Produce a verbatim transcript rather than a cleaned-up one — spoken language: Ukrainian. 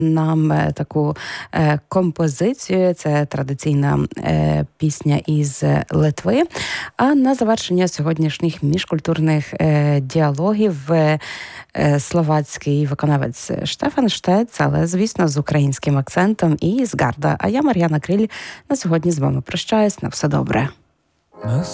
нам таку е, композицію. Це традиційна е, пісня із Литви. А на завершення сьогоднішніх міжкультурних е, діалогів е, словацький виконавець Штефан Штец, але, звісно, з українським акцентом і з Гарда. А я, Мар'яна Криль, на сьогодні з вами прощаюсь. На все добре.